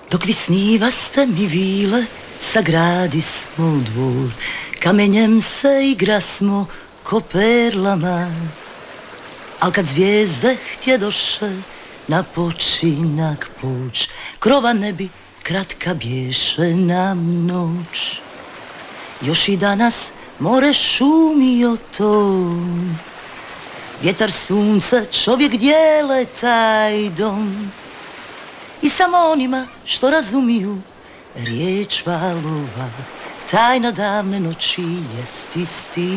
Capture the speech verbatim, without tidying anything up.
Dok vi snivaste mi vile, sagradi smo dvor, kamenjem se igrasmo ko perlama. Al kad zvijezde htjedoše na počinak poć, krova ne bi kratka bješe nam noć. Još i danas more šumio to, vjetar, sunce, čovjek dijele taj dom. I samo onima što razumiju riječ valova, tajna davne noći jest isti